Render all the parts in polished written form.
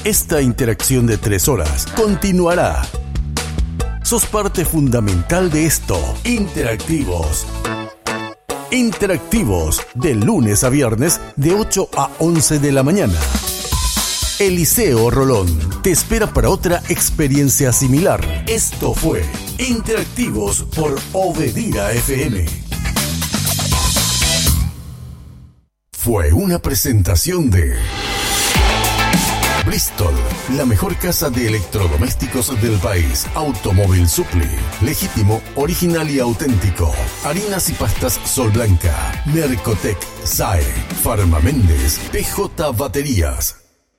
Esta interacción de 3 horas continuará. Sos parte fundamental de esto. Interactivos. Interactivos, de lunes a viernes, de 8 a 11 de la mañana. Eliseo Rolón te espera para otra experiencia similar. Esto fue Interactivos por Obedira FM. Fue una presentación de Bristol, la mejor casa de electrodomésticos del país. Automóvil Supply, legítimo, original y auténtico. Harinas y pastas Sol Blanca, Mercotec, SAE, Farma Méndez, PJ Baterías.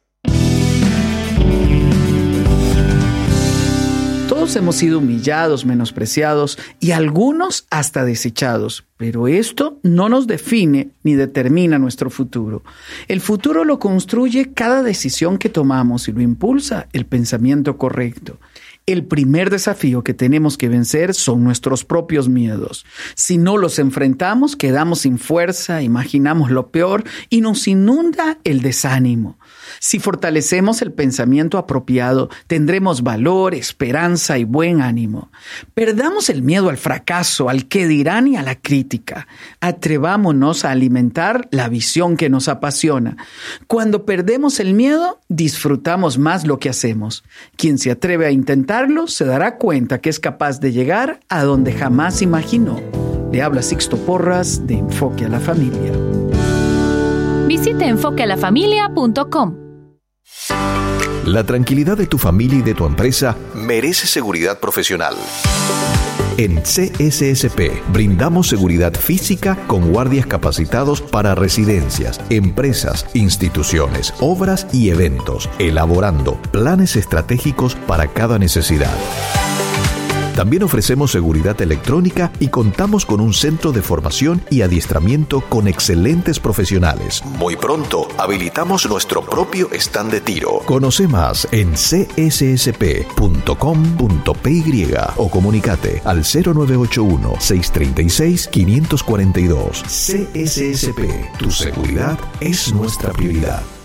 Todos hemos sido humillados, menospreciados y algunos hasta desechados, pero esto no nos define ni determina nuestro futuro. El futuro lo construye cada decisión que tomamos y lo impulsa el pensamiento correcto. El primer desafío que tenemos que vencer son nuestros propios miedos. Si no los enfrentamos, quedamos sin fuerza, imaginamos lo peor y nos inunda el desánimo. Si fortalecemos el pensamiento apropiado, tendremos valor, esperanza y buen ánimo. Perdamos el miedo al fracaso, al qué dirán y a la crítica. Atrevámonos a alimentar la visión que nos apasiona. Cuando perdemos el miedo, disfrutamos más lo que hacemos. Quien se atreve a intentarlo se dará cuenta que es capaz de llegar a donde jamás imaginó. Le habla Sixto Porras de Enfoque a la Familia. Visite enfoquealafamilia.com. La tranquilidad de tu familia y de tu empresa merece seguridad profesional. En CSSP brindamos seguridad física con guardias capacitados para residencias, empresas, instituciones, obras y eventos, elaborando planes estratégicos para cada necesidad. También ofrecemos seguridad electrónica y contamos con un centro de formación y adiestramiento con excelentes profesionales. Muy pronto habilitamos nuestro propio stand de tiro. Conoce más en cssp.com.py o comunicate al 0981-636-542. CSSP, tu seguridad es nuestra prioridad.